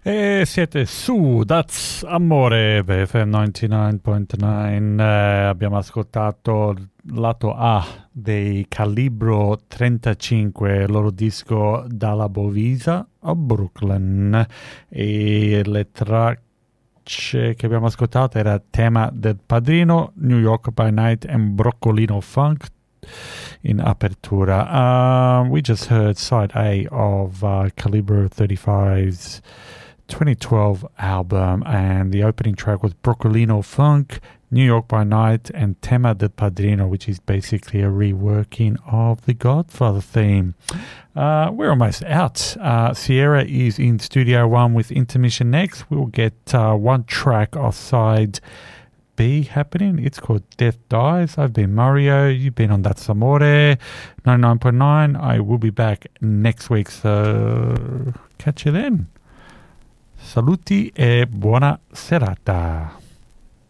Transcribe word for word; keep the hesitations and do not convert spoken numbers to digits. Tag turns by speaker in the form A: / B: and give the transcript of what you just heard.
A: E siete su That's Amore B F M novantanove virgola nove. Eh, abbiamo ascoltato lato A dei Calibro trentacinque, il loro disco Dalla Bovisa a Brooklyn, e le tracce che abbiamo ascoltato era Tema del Padrino, New York by Night e Broccolino Funk in apertura. Uh, we just heard side A of uh, Calibro thirty-five's twenty twelve album, and the opening track was Broccolino Funk, New York by Night, and Tema del Padrino, which is basically a reworking of the Godfather theme. Uh, we're almost out. Uh, Sierra is in Studio One with Intermission next. We'll get uh, one track off side B happening. It's called Death Dies. I've been Mario. You've been on That's Amore ninety-nine point nine. I will be back next week, so catch you then. Saluti e buona serata.